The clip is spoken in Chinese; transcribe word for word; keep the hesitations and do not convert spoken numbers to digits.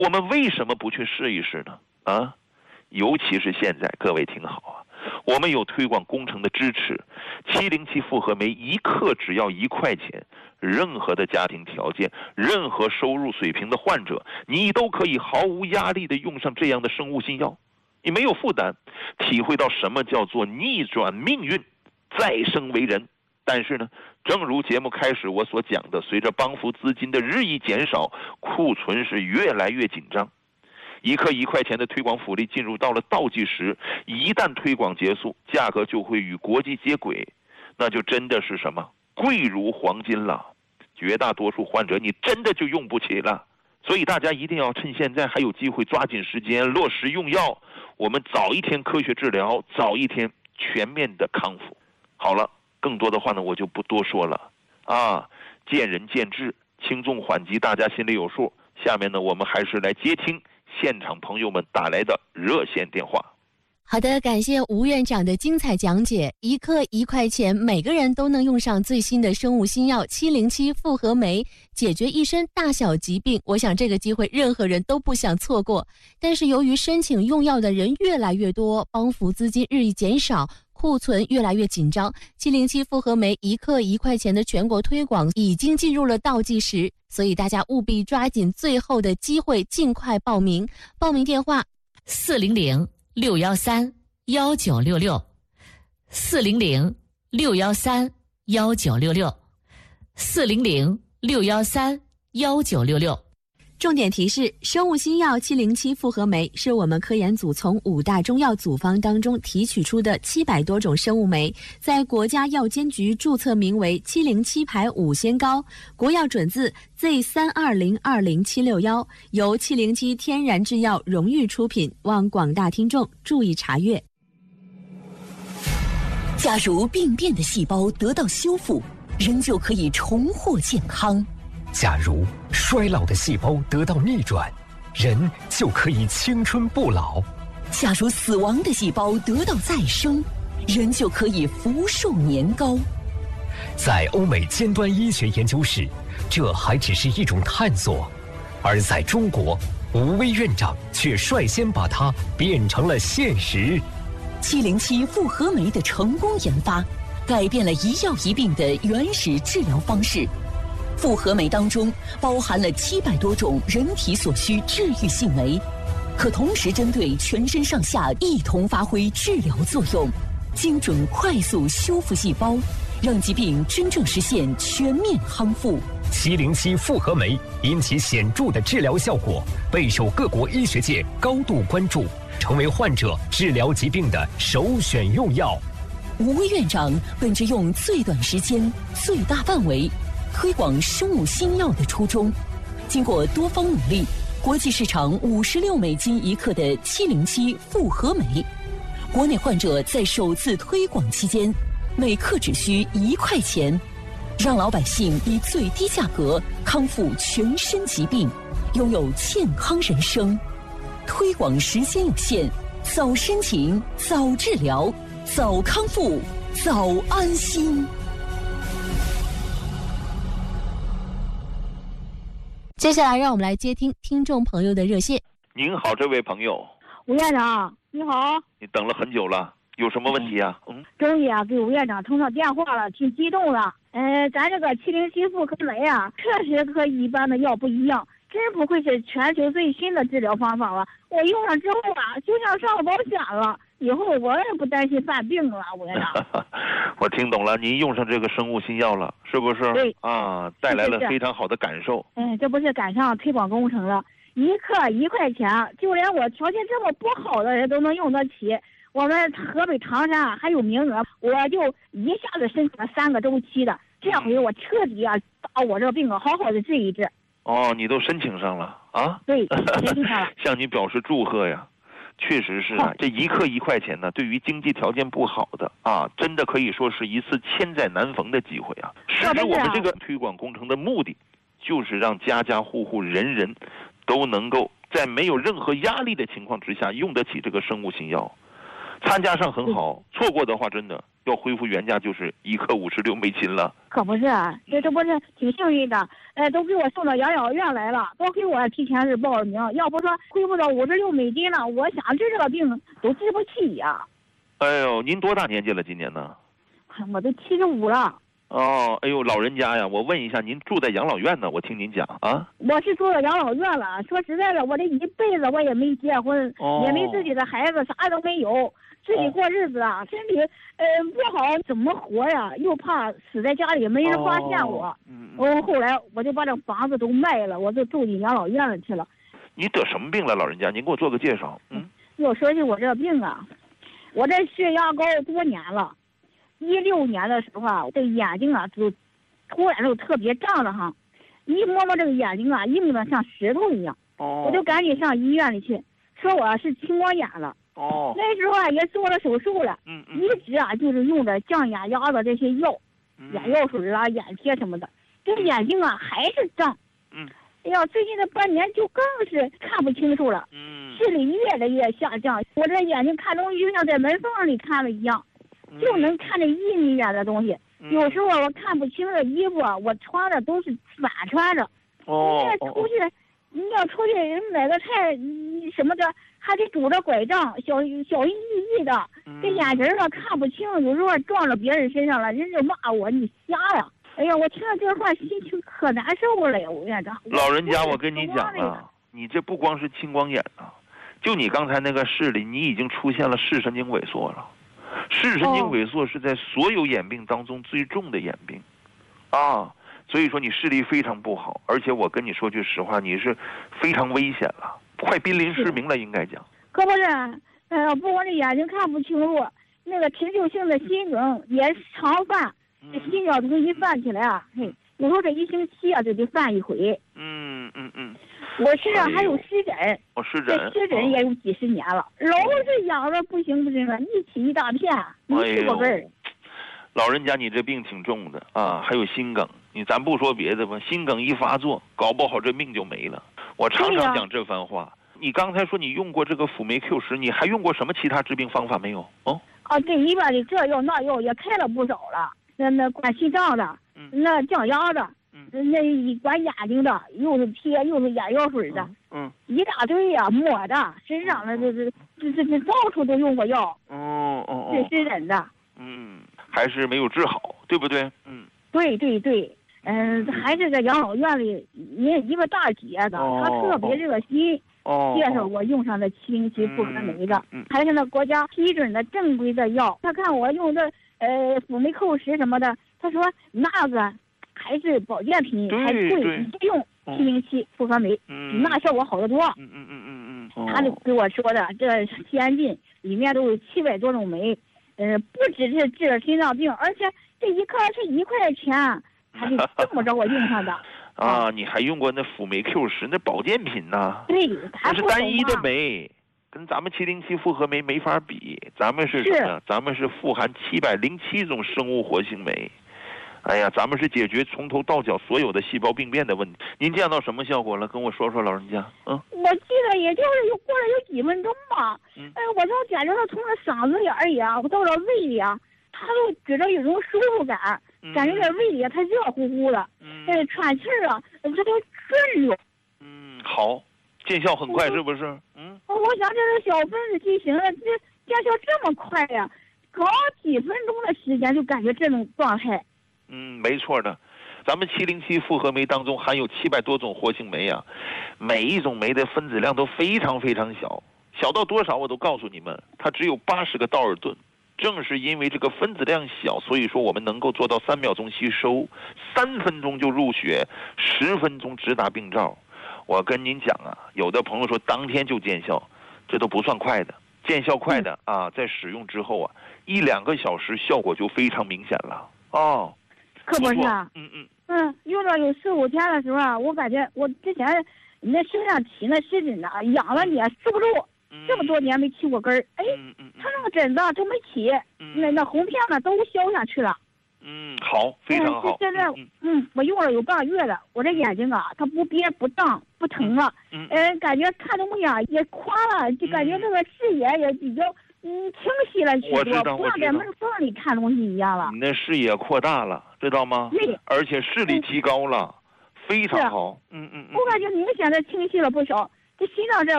我们为什么不去试一试呢？啊，尤其是现在，各位听好啊，我们有推广工程的支持，七零七复合酶一克只要一块钱，任何的家庭条件、任何收入水平的患者，你都可以毫无压力的用上这样的生物新药，你没有负担，体会到什么叫做逆转命运，再生为人。但是呢，正如节目开始我所讲的，随着帮扶资金的日益减少，库存是越来越紧张。一克一块钱的推广福利进入到了倒计时，一旦推广结束，价格就会与国际接轨，那就真的是什么贵如黄金了。绝大多数患者你真的就用不起了，所以大家一定要趁现在还有机会，抓紧时间落实用药，我们早一天科学治疗，早一天全面的康复。好了，更多的话呢我就不多说了啊，见仁见智，轻重缓急大家心里有数。下面呢我们还是来接听现场朋友们打来的热线电话。 好的，感谢吴院长的精彩讲解。一克一块钱，每个人都能用上最新的生物新药七零七复合酶，解决一身大小疾病。我想这个机会任何人都不想错过。但是由于申请用药的人越来越多，帮扶资金日益减少，库存越来越紧张，七零七复合酶一克一块钱的全国推广已经进入了倒计时，所以大家务必抓紧最后的机会，尽快报名。报名电话四零零六幺三幺九六六，四零零六幺三幺九六六，四零零六幺三幺九六六。 重点提示：生物新药七零七复合酶是我们科研组从五大中药组方当中提取出的七百多种生物酶，在国家药监局注册名为七零七牌五仙膏，国药准字 Z 三二零二零七六一，由七零七天然制药荣誉出品，望广大听众注意查阅。 假如病变的细胞得到修复，人就可以重获健康。 假如衰老的细胞得到逆转，人就可以青春不老。 假如死亡的细胞得到再生，人就可以福寿年高。 在欧美尖端医学研究室，这还只是一种探索，而在中国，吴薇院长却率先把它变成了现实。 七零七复合酶的成功研发，改变了一药一病的原始治疗方式。复合酶当中包含了七百多种人体所需治愈性酶，可同时针对全身上下一同发挥治疗作用，精准快速修复细胞，让疾病真正实现全面康复。 七零七复合酶因其显著的治疗效果，备受各国医学界高度关注，成为患者治疗疾病的首选用药。 吴薇院长本着用最短时间、最大范围推广生物新药的初衷，经过多方努力，国际市场五十六美金一克的七零七复合酶，国内患者在首次推广期间，每克只需一块钱，让老百姓以最低价格康复全身疾病，拥有健康人生。推广时间有限，早申请，早治疗，早康复，早安心。 接下来让我们来接听听众朋友的热线。 您好，这位朋友。 吴院长你好。 你等了很久了，有什么问题啊？嗯， 终于啊给吴院长通上电话了，挺激动了。呃咱这个七零七复合酶啊，确实和一般的药不一样，真不愧是全球最新的治疗方法了。我用上之后啊，就像上了保险了，以后我也不担心犯病了。吴院长我听懂了，您用上这个生物新药了，是不是？ 对啊，带来了非常好的感受。 嗯，这不是赶上推广工程了，一克一块钱，就连我条件这么不好的人都能用得起。我们河北长沙还有名额，我就一下子申请了三个周期的，这回我彻底啊把我这个病啊好好的治一治。 哦，你都申请上了啊？ 对，申请上了。 向你表示祝贺呀！确实是啊，这一克一块钱呢，对于经济条件不好的啊，真的可以说是一次千载难逢的机会啊！实质我们这个推广工程的目的，就是让家家户户人人都能够在没有任何压力的情况之下用得起这个生物新药。参加上很好，错过的话真的要恢复原价就是一克五十六美金了。 可不是，这这不是挺幸运的，呃，都给我送到养老院来了，都给我提前是报了名。要不说恢复到五十六美金了，我想治这个病都治不起呀。 哎呦，您多大年纪了？今年呢？ 我都七十五了。 哦，哎呦，老人家呀，我问一下，您住在养老院呢？我听您讲啊。 我是住在养老院了。说实在的，我这一辈子我也没结婚， 哦、 也没自己的孩子，啥都没有。自己过日子啊，身体呃不好，怎么活呀？又怕死在家里没人发现我。哦、嗯。我后来我就把这房子都卖了，我就住进养老院了去了。 你得什么病了，老人家？您给我做个介绍。嗯。 要说起我这病啊，我这血压高多年了。一六年的时候啊，这眼睛啊就突然就特别胀了哈，一摸摸这个眼睛啊，硬的像石头一样。哦。我就赶紧上医院里去，说我是青光眼了。哦，那时候啊也做了手术了，嗯嗯，一直啊就是用着降眼压的这些药，嗯、眼药水啊、眼贴什么的，这个眼睛啊还是胀，嗯，哎呀，最近这半年就更是看不清楚了，嗯，视力越来越下降，我这眼睛看东西就像在门缝里看了一样，嗯、就能看着一米远的东西，嗯、有时候我看不清的衣服啊，我穿的都是反穿着，哦，你要出去，你要出去买个菜什么的。还得拄着拐杖，小小一翼的，这眼神啊看不清，有时候撞到别人身上了，人就骂我你瞎呀！哎呀，我听了这话，心情可难受了呀！我院长， 老人家，我跟你讲啊，你这不光是青光眼啊，就你刚才那个视力，你已经出现了视神经萎缩了。视神经萎缩是在所有眼病当中最重的眼病，啊，所以说你视力非常不好，而且我跟你说句实话，你是非常危险了。快濒临失明了，应该讲。 可不是，呃，不光这眼睛看不清楚，那个持久性的心梗也常犯，这心绞痛一犯起来啊，嘿，有时候这一星期啊就得犯一回。嗯嗯嗯。我身上还有湿疹， 哦，湿疹， 这湿疹也有几十年了，老是痒的不行不行了，一起一大片，没吃过根儿。 老人家，你这病挺重的啊，还有心梗，你咱不说别的吧，心梗一发作，搞不好这命就没了。我常常讲这番话。你刚才说你用过这个辅酶 Q 十，你还用过什么其他治病方法没有？哦， 啊，这里边的这药那药也开了不少了，那那管心脏的，嗯、那降压的，嗯、那管眼睛的，又是贴又是眼药水的，嗯，嗯一大堆呀、啊，抹的，身上的这这这这这到处都用过药。哦哦哦，这湿疹的。 嗯，还是没有治好，对不对？嗯， 对对对。嗯，还是在养老院里，人一个大姐的，她特别热心，介绍我用上的七零七复合酶的，还是那国家批准的正规的药。她看我用的呃辅酶 Q 十什么的，她说那个还是保健品，还贵，你就用七零七复合酶，比那效果好得多。嗯嗯嗯嗯嗯。她就给我说的，这西安进里面都有七百多种酶，呃，不只是治心脏病，而且这一颗是一块钱。还得这么着我用上的啊！你还用过那辅酶 Q 十那保健品呢？ 对， 那是单一的酶，跟咱们七零七复合酶没法比。咱们是什么？咱们是富含七百零七种生物活性酶。哎呀，咱们是解决从头到脚所有的细胞病变的问题。您见到什么效果了？跟我说说，老人家。嗯， 我记得也就是有过了有几分钟吧。嗯，哎，我就感觉到从这嗓子眼儿里啊，我到了胃里啊，它都觉得有种舒服感。感觉在胃里它热乎乎的，嗯，呃，喘气儿啊，这都顺溜。 嗯，好，见效很快是不是？嗯， 我想这是小分子剂型了，这见效这么快呀，搞几分钟的时间就感觉这种状态。 嗯，没错的，咱们七零七复合酶当中含有七百多种活性酶啊，每一种酶的分子量都非常非常小，小到多少我都告诉你们，它只有八十个道尔顿。正是因为这个分子量小，所以说我们能够做到三秒钟吸收，三分钟就入血，十分钟直达病灶。我跟您讲啊，有的朋友说当天就见效，这都不算快的。见效快的啊，在使用之后啊，一两个小时效果就非常明显了。哦， 可不是啊，嗯嗯嗯，用了有四五天的时候啊，我感觉我之前那身上起那湿疹啊，痒了也收不住。这么多年没起过根儿，哎，他那个疹子都没起，那那红片呢都消下去了。 嗯，好，非常好。 现在，嗯，我用了有半个月了，我这眼睛啊，它不憋不胀不疼了，嗯，感觉看东西啊也宽了，就感觉这个视野也比较嗯，清晰了许多，不像在门缝里看东西一样了。 你那视野扩大了，知道吗？ 对， 而且视力提高了，嗯、非常好。嗯嗯嗯， 我感觉明显的清晰了不少。这心脏这